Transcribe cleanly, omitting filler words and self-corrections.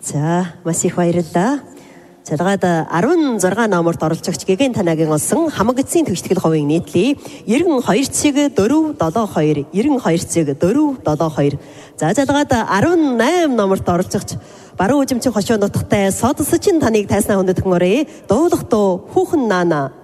За, маш их баярлалаа. За, тэгээд 16 номерт оролцогч Гэгэн Танагийн олсон хамаг эцсийн тэгштгэл хувийн нийтлээ 92.472 92.472. За, тэгээд 18 номерт оролцогч Баруун Үзэмцийн хошуу нутагтай Содсочин таныг тайснаа хүндэтгэн оръё. Дуулах дуу Хүүхэн наана